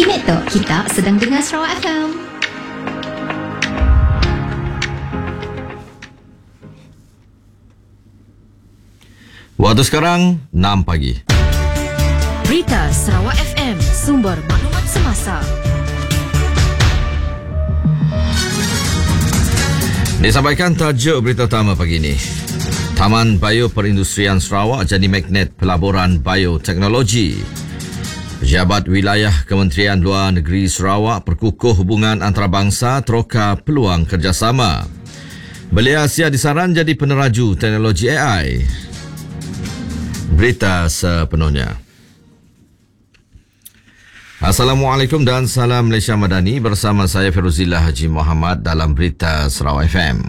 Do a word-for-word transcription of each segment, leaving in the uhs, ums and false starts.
Kimek tu, kita sedang dengar Sarawak F M. Waktu sekarang enam pagi. Berita Sarawak F M, sumber maklumat semasa. Disampaikan tajuk berita utama pagi ini. Taman Bioperindustrian Sarawak jadi magnet pelaburan bioteknologi. Pejabat Wilayah Kementerian Luar Negeri Sarawak perkukuh hubungan antarabangsa teroka peluang kerjasama. Belia Asia disaran jadi peneraju teknologi A I. Berita sepenuhnya. Assalamualaikum dan salam Malaysia Madani, bersama saya Firuzillah Haji Muhammad dalam Berita Sarawak F M.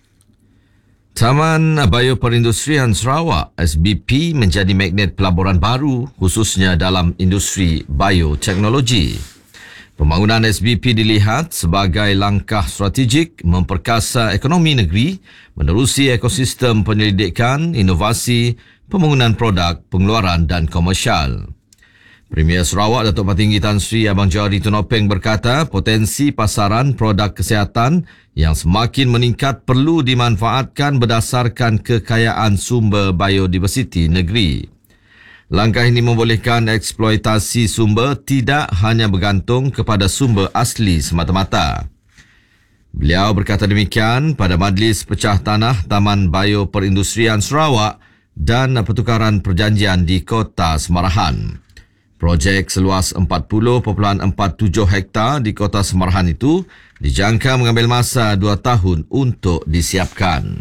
Taman Bioperindustrian Sarawak S B P menjadi magnet pelaburan baru khususnya dalam industri bioteknologi. Pembangunan S B P dilihat sebagai langkah strategik memperkasa ekonomi negeri menerusi ekosistem penyelidikan, inovasi, pembangunan produk, pengeluaran dan komersial. Premier Sarawak Datuk Patinggi Tan Sri Abang Johari Tun Openg berkata potensi pasaran produk kesihatan yang semakin meningkat perlu dimanfaatkan berdasarkan kekayaan sumber biodiversiti negeri. Langkah ini membolehkan eksploitasi sumber tidak hanya bergantung kepada sumber asli semata-mata. Beliau berkata demikian pada Majlis Pecah Tanah Taman Bioperindustrian Sarawak dan pertukaran perjanjian di Kota Semarahan. Projek seluas empat puluh perpuluhan empat tujuh hektar di Kota Semarahan itu dijangka mengambil masa dua tahun untuk disiapkan.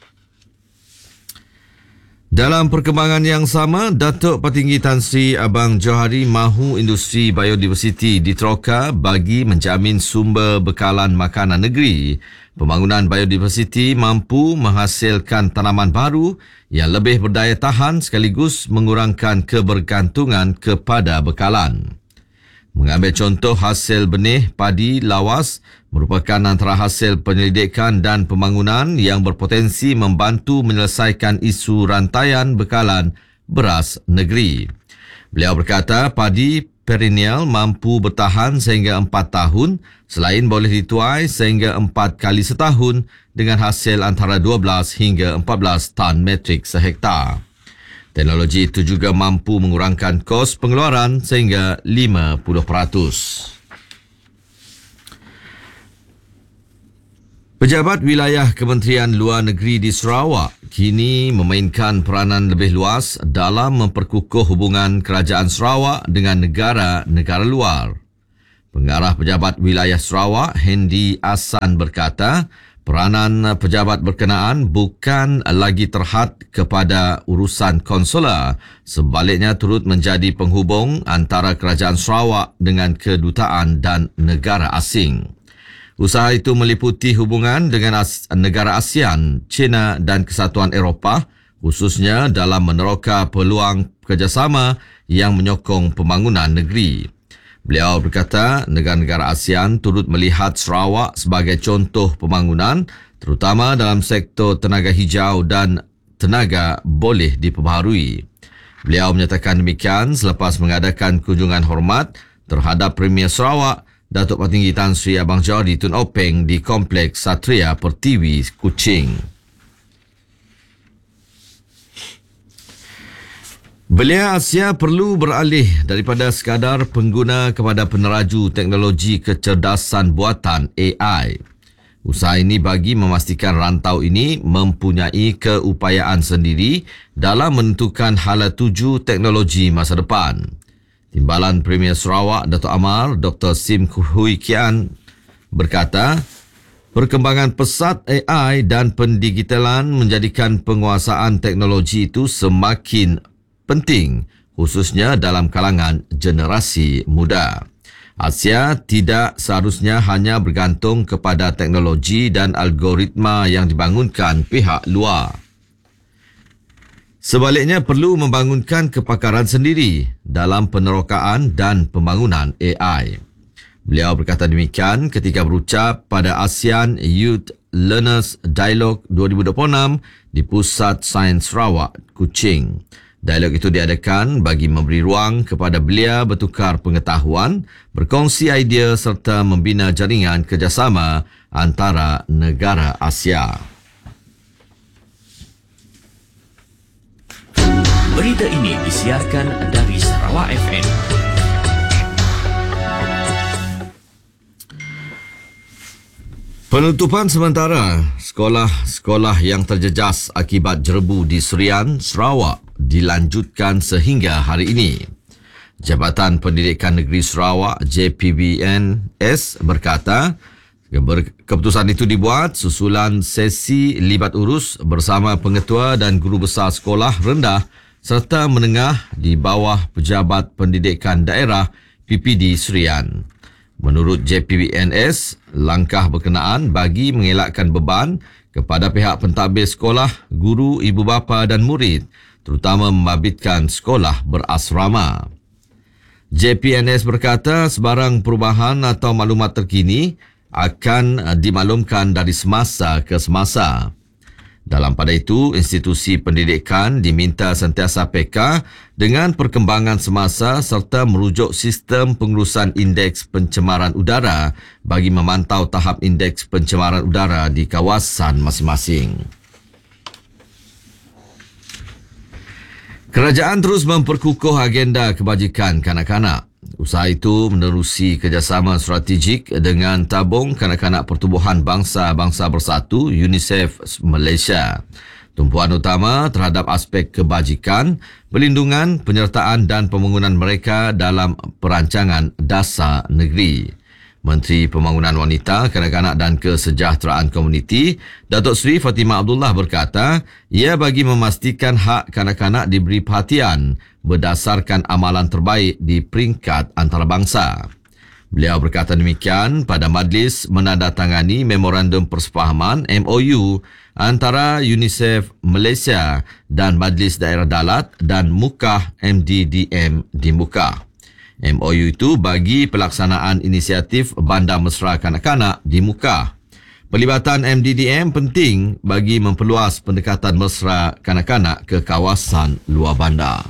Dalam perkembangan yang sama, Datuk Patinggi Tan Sri Abang Johari mahu industri biodiversiti diteroka bagi menjamin sumber bekalan makanan negeri. Pembangunan biodiversiti mampu menghasilkan tanaman baru yang lebih berdaya tahan sekaligus mengurangkan kebergantungan kepada bekalan. Mengambil contoh hasil benih padi lawas merupakan antara hasil penyelidikan dan pembangunan yang berpotensi membantu menyelesaikan isu rantaian bekalan beras negeri. Beliau berkata padi perennial mampu bertahan sehingga empat tahun selain boleh dituai sehingga empat kali setahun dengan hasil antara dua belas hingga empat belas tan metrik sehektar. Teknologi itu juga mampu mengurangkan kos pengeluaran sehingga lima puluh peratus. Pejabat Wilayah Kementerian Luar Negeri di Sarawak kini memainkan peranan lebih luas dalam memperkukuh hubungan kerajaan Sarawak dengan negara-negara luar. Pengarah Pejabat Wilayah Sarawak, Hendy Asan berkata, peranan pejabat berkenaan bukan lagi terhad kepada urusan konsular, sebaliknya turut menjadi penghubung antara kerajaan Sarawak dengan kedutaan dan negara asing. Usaha itu meliputi hubungan dengan As- negara ASEAN, China dan Kesatuan Eropah, khususnya dalam meneroka peluang kerjasama yang menyokong pembangunan negeri. Beliau berkata negara-negara ASEAN turut melihat Sarawak sebagai contoh pembangunan terutama dalam sektor tenaga hijau dan tenaga boleh diperbaharui. Beliau menyatakan demikian selepas mengadakan kunjungan hormat terhadap Premier Sarawak Datuk Patinggi Tan Sri Abang Johari Tun Openg di Kompleks Satria Pertiwi, Kuching. Belia Asia perlu beralih daripada sekadar pengguna kepada peneraju teknologi kecerdasan buatan A I. Usaha ini bagi memastikan rantau ini mempunyai keupayaan sendiri dalam menentukan hala tuju teknologi masa depan. Timbalan Premier Sarawak Datuk Amar Doktor Sim Hui Kian berkata, perkembangan pesat A I dan pendigitalan menjadikan penguasaan teknologi itu semakin penting, khususnya dalam kalangan generasi muda. Asia tidak seharusnya hanya bergantung kepada teknologi dan algoritma yang dibangunkan pihak luar. Sebaliknya perlu membangunkan kepakaran sendiri dalam penerokaan dan pembangunan A I. Beliau berkata demikian ketika berucap pada ASEAN Youth Learners Dialogue dua ribu dua puluh enam di Pusat Sains Sarawak, Kuching. Dialog itu diadakan bagi memberi ruang kepada belia bertukar pengetahuan, berkongsi idea serta membina jaringan kerjasama antara negara Asia. Berita ini disiarkan dari Sarawak F M. Penutupan sementara sekolah-sekolah yang terjejas akibat jerebu di Serian, Sarawak dilanjutkan sehingga hari ini. Jabatan Pendidikan Negeri Sarawak J P B N S berkata, keputusan itu dibuat susulan sesi libat urus bersama pengetua dan guru besar sekolah rendah serta menengah di bawah Pejabat Pendidikan Daerah P P D Serian. Menurut J P B N S, langkah berkenaan bagi mengelakkan beban kepada pihak pentadbir sekolah, guru, ibu bapa dan murid, terutama membabitkan sekolah berasrama. J P N S berkata sebarang perubahan atau maklumat terkini akan dimaklumkan dari semasa ke semasa. Dalam pada itu, institusi pendidikan diminta sentiasa peka dengan perkembangan semasa serta merujuk sistem pengurusan indeks pencemaran udara bagi memantau tahap indeks pencemaran udara di kawasan masing-masing. Kerajaan terus memperkukuh agenda kebajikan kanak-kanak. Usaha itu menerusi kerjasama strategik dengan Tabung Kanak-Kanak Pertubuhan Bangsa-Bangsa Bersatu UNICEF Malaysia. Tumpuan utama terhadap aspek kebajikan, perlindungan, penyertaan dan pembangunan mereka dalam perancangan dasar negeri. Menteri Pembangunan Wanita, Kanak-Kanak dan Kesejahteraan Komuniti, Datuk Seri Fatimah Abdullah berkata, ia bagi memastikan hak kanak-kanak diberi perhatian berdasarkan amalan terbaik di peringkat antarabangsa. Beliau berkata demikian pada majlis menandatangani Memorandum Persefahaman M O U antara UNICEF Malaysia dan Majlis Daerah Dalat dan Mukah M D D M di Mukah. M O U itu bagi pelaksanaan inisiatif Bandar Mesra Kanak-Kanak di Mukah. Pelibatan M D D M penting bagi memperluas pendekatan mesra kanak-kanak ke kawasan luar bandar.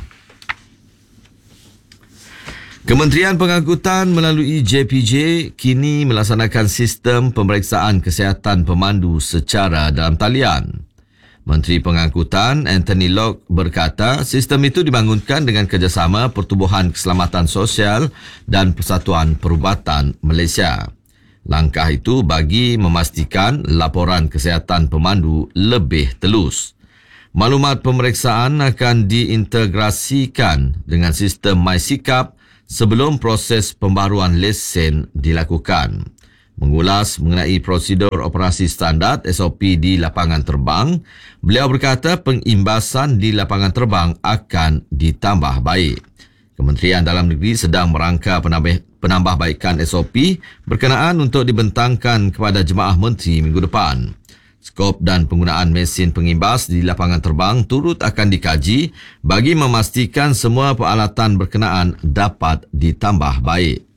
Kementerian Pengangkutan melalui J P J kini melaksanakan sistem pemeriksaan kesihatan pemandu secara dalam talian. Menteri Pengangkutan Anthony Locke berkata sistem itu dibangunkan dengan kerjasama Pertubuhan Keselamatan Sosial dan Persatuan Perubatan Malaysia. Langkah itu bagi memastikan laporan kesihatan pemandu lebih telus. Maklumat pemeriksaan akan diintegrasikan dengan sistem MySikap sebelum proses pembaruan lesen dilakukan. Mengulas mengenai prosedur operasi standard S O P di lapangan terbang, beliau berkata pengimbasan di lapangan terbang akan ditambah baik. Kementerian Dalam Negeri sedang merangka penambah, penambahbaikan S O P berkenaan untuk dibentangkan kepada jemaah menteri minggu depan. Skop dan penggunaan mesin pengimbas di lapangan terbang turut akan dikaji bagi memastikan semua peralatan berkenaan dapat ditambah baik.